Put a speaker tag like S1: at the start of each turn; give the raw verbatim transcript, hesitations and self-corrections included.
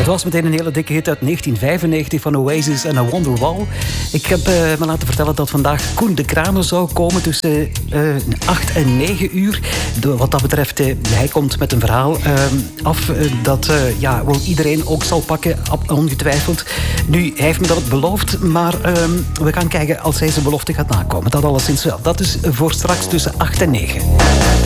S1: was meteen een hele dikke hit uit negentien vijfennegentig van Oasis en A Wonderwall. Ik heb uh, me laten vertellen dat vandaag Koen de Kramer zou komen tussen uh, acht en negen uur. Wat dat betreft, uh, hij komt met een verhaal uh, af uh, dat uh, ja, wel iedereen ook zal pakken, ongetwijfeld. Nu, hij heeft me dat beloofd, maar uh, we gaan kijken als hij zijn belofte gaat nakomen. Dat alleszins wel. Dat is voor straks tussen acht en negen.